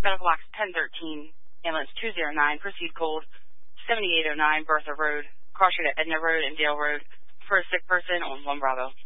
Medical box 1013, ambulance 209, proceed cold, 7809 Bertha Road, caution at Edna Road and Dale Road for a sick person on 1 Bravo.